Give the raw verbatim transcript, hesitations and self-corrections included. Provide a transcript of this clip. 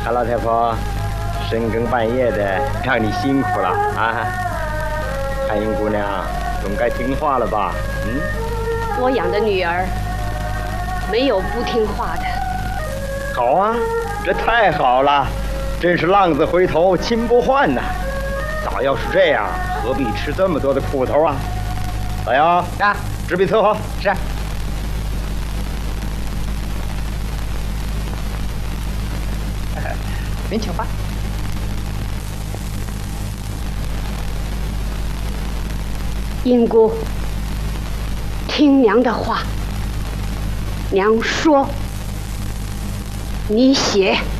看老太婆深更半夜的，让你辛苦了啊！韩英姑娘，总该听话了吧？嗯， 我养的女儿没有不听话的。 好啊，这太好了，真是浪子回头金不换呐！早要是这样，何必吃这么多的苦头啊？老姚啊， 执笔策划。 是。您请吧。 英姑，听娘的话，娘说，你写。